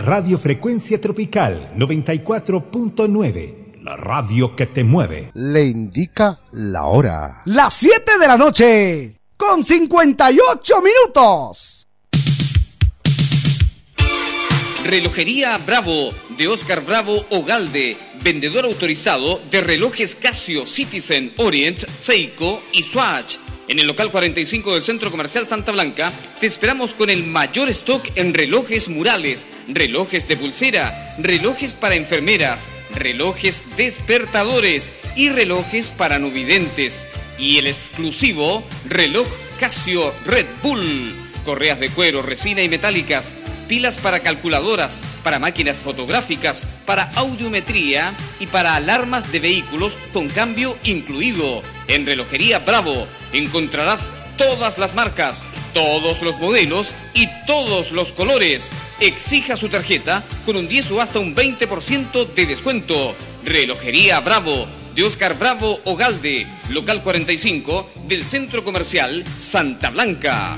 radiofrecuencia tropical 94.9, la radio que te mueve. Le indica la hora. Las 7 de la noche, con 58 minutos. Relojería Bravo, de Oscar Bravo Ogalde, vendedor autorizado de relojes Casio, Citizen, Orient, Seiko y Swatch. En el local 45 del Centro Comercial Santa Blanca, te esperamos con el mayor stock en relojes murales, relojes de pulsera, relojes para enfermeras, relojes despertadores y relojes para no videntes. Y el exclusivo reloj Casio Red Bull, correas de cuero, resina y metálicas, pilas para calculadoras, para máquinas fotográficas, para audiometría y para alarmas de vehículos con cambio incluido. En Relojería Bravo encontrarás todas las marcas, todos los modelos y todos los colores. Exija su tarjeta con un 10 o hasta un 20% de descuento. Relojería Bravo, de Oscar Bravo Ogalde, local 45 del Centro Comercial Santa Blanca.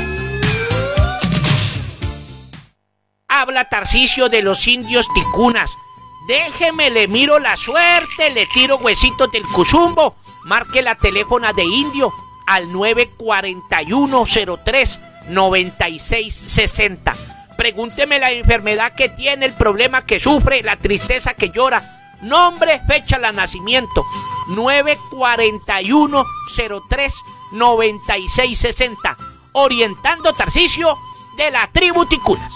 Habla Tarcisio de los indios ticunas. Déjeme, le miro la suerte, le tiro huesitos del cuzumbo. Marque la teléfona de Indio al 941-03-9660. Pregúnteme la enfermedad que tiene, el problema que sufre, la tristeza que llora. Nombre, fecha de nacimiento. 941-03-9660. Orientando Tarcisio de la tribu ticunas.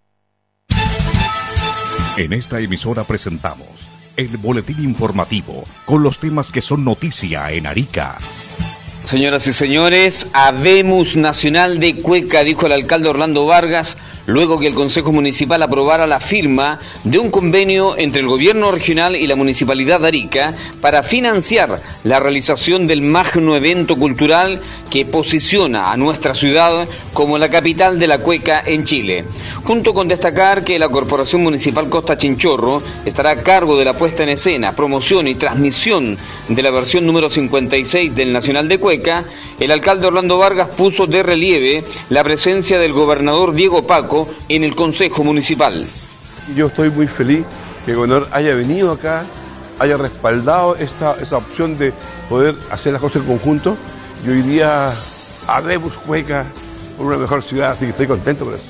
En esta emisora presentamos el boletín informativo con los temas que son noticia en Arica. Señoras y señores, habemos Nacional de Cueca, dijo el alcalde Orlando Vargas, luego que el Consejo Municipal aprobara la firma de un convenio entre el Gobierno Regional y la Municipalidad de Arica para financiar la realización del magno evento cultural que posiciona a nuestra ciudad como la capital de la cueca en Chile. Junto con destacar que la Corporación Municipal Costa Chinchorro estará a cargo de la puesta en escena, promoción y transmisión de la versión número 56 del Nacional de Cueca, el alcalde Orlando Vargas puso de relieve la presencia del gobernador Diego Paco en el Consejo Municipal. Yo estoy muy feliz que el gobernador haya venido acá, haya respaldado esa opción de poder hacer las cosas en conjunto, y hoy día habemos Cueca por una mejor ciudad, así que estoy contento por eso.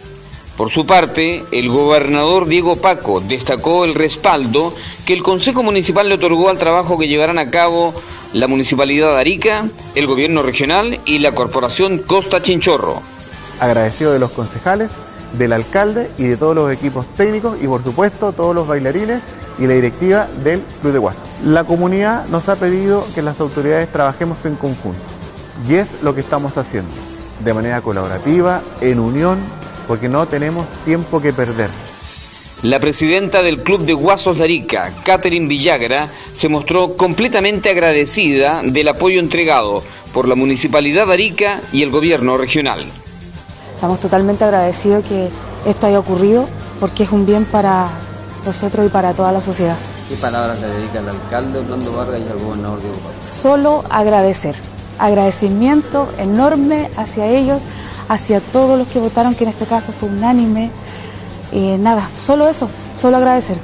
Por su parte, el gobernador Diego Paco destacó el respaldo que el Consejo Municipal le otorgó al trabajo que llevarán a cabo la Municipalidad de Arica, el Gobierno Regional y la Corporación Costa Chinchorro. Agradecido de los concejales, del alcalde y de todos los equipos técnicos y por supuesto todos los bailarines y la directiva del Club de Guaso. La comunidad nos ha pedido que las autoridades trabajemos en conjunto y es lo que estamos haciendo, de manera colaborativa, en unión, porque no tenemos tiempo que perder. La presidenta del Club de Guasos de Arica, Catherine Villagra, se mostró completamente agradecida del apoyo entregado por la Municipalidad de Arica y el Gobierno Regional. Estamos totalmente agradecidos que esto haya ocurrido porque es un bien para nosotros y para toda la sociedad. ¿Qué palabras le dedica al alcalde Orlando Vargas y al gobernador Diego Paco? Solo agradecer, agradecimiento enorme hacia ellos, hacia todos los que votaron, que en este caso fue unánime. Nada, solo eso, solo agradecer.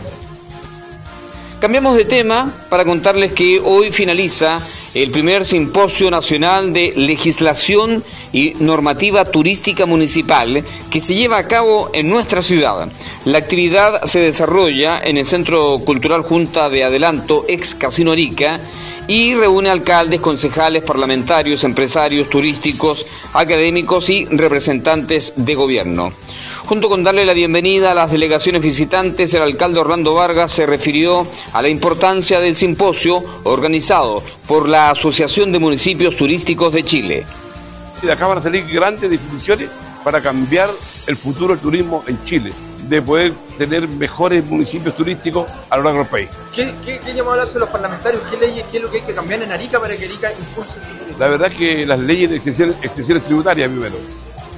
Cambiamos de tema para contarles que hoy finaliza el primer Simposio Nacional de Legislación y Normativa Turística Municipal que se lleva a cabo en nuestra ciudad. La actividad se desarrolla en el Centro Cultural Junta de Adelanto, ex Casino Arica, y reúne alcaldes, concejales, parlamentarios, empresarios turísticos, académicos y representantes de gobierno. Junto con darle la bienvenida a las delegaciones visitantes, el alcalde Orlando Vargas se refirió a la importancia del simposio organizado por la Asociación de Municipios Turísticos de Chile. De acá van a salir grandes definiciones para cambiar el futuro del turismo en Chile, de poder tener mejores municipios turísticos a lo largo del país. ¿Qué llamado hacen los parlamentarios? ¿Qué leyes, qué es lo que hay que cambiar en Arica para que Arica impulse su turismo? La verdad es que las leyes de exenciones tributarias, primero.